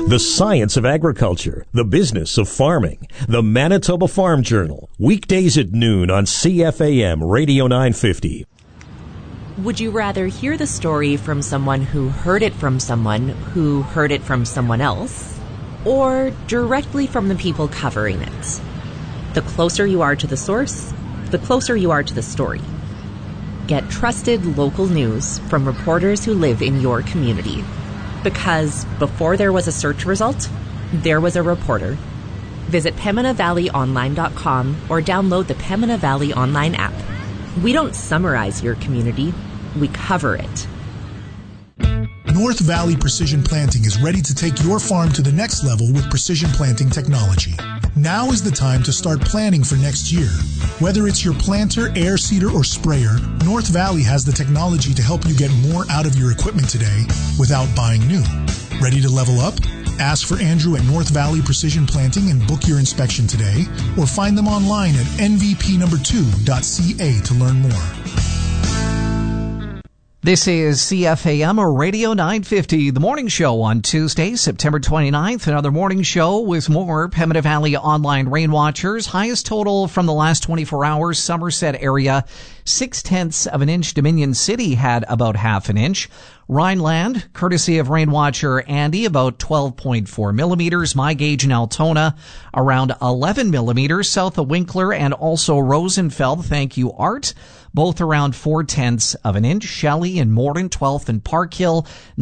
The science of agriculture, the business of farming, the Manitoba Farm Journal, weekdays at noon on CFAM Radio 950. Would you rather hear the story from someone who heard it from someone who heard it from someone else, or directly from the people covering it? The closer you are to the source, the closer you are to the story. Get trusted local news from reporters who live in your community. Because before there was a search result, there was a reporter. Visit PembinaValleyOnline.com or download the Pembina Valley Online app. We don't summarize your community, we cover it. North Valley Precision Planting is ready to take your farm to the next level with precision planting technology. Now is the time to start planning for next year. Whether it's your planter, air seeder, or sprayer, North Valley has the technology to help you get more out of your equipment today without buying new. Ready to level up? Ask for Andrew at North Valley Precision Planting and book your inspection today, or find them online at nvp2.ca to learn more. This is CFAM Radio 950, the morning show on Tuesday, September 29th. Another morning show with more Pembina Valley Online rain watchers. Highest total from the last 24 hours, Somerset area, 0.6 of an inch. Dominion City had about half an inch. Rhineland, courtesy of rain watcher Andy, about 12.4 millimeters. My gauge in Altona, around 11 millimeters. South of Winkler and also Rosenfeld, thank you, Art, both around 0.4 of an inch. Shelley and Morden, 12th and Park Hill,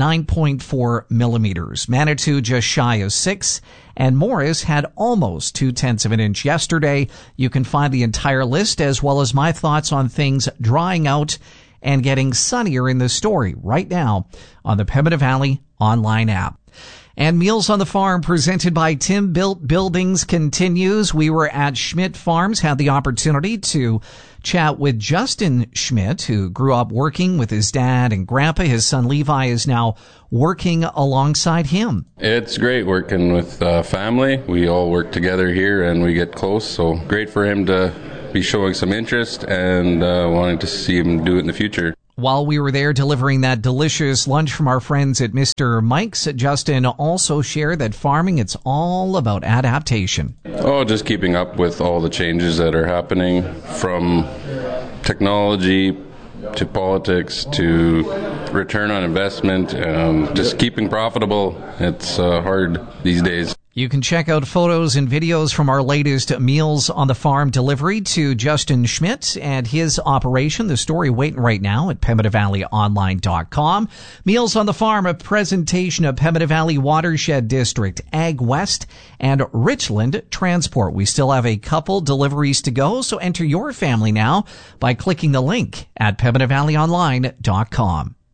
9.4 millimeters. Manitou just shy of 6. And Morris had almost 0.2 of an inch yesterday. You can find the entire list as well as my thoughts on things drying out and getting sunnier in the story right now on the Pembina Valley Online app. And Meals on the Farm presented by Tim Built Buildings continues. We were at Schmidt Farms, had the opportunity to chat with Justin Schmidt, who grew up working with his dad and grandpa. His son Levi is now working alongside him. It's great working with family. We all work together here and we get close, so great for him to be showing some interest and wanting to see him do it in the future. While we were there delivering that delicious lunch from our friends at Mr. Mike's, Justin also shared that farming, it's all about adaptation. Oh, just keeping up with all the changes that are happening, from technology to politics to return on investment, just keeping profitable. It's hard these days. You can check out photos and videos from our latest Meals on the Farm delivery to Justin Schmidt and his operation. The story waiting right now at PembinaValleyOnline.com. Meals on the Farm, a presentation of Pembina Valley Watershed District, Ag West, and Richland Transport. We still have a couple deliveries to go, so enter your family now by clicking the link at PembinaValleyOnline.com.